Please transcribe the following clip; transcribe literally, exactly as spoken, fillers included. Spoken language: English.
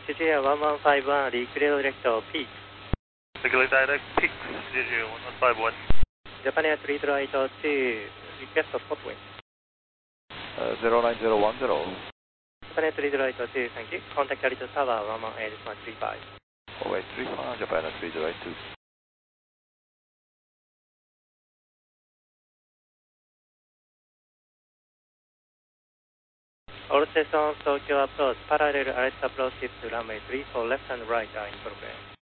C J one one five one, Recreate Director, Peak. Recreate Direct, Peak, C J one one five one. Japan Air three right two, request for spot wind. Uh, zero nine zero one zero. Japan Air three right two, thank you. Contact Carito Tower, one one eight one three five. Oh eight three five, Japan Air three right two. All stations Tokyo approach, parallel Arrest approach to runway three for left and right are in progress.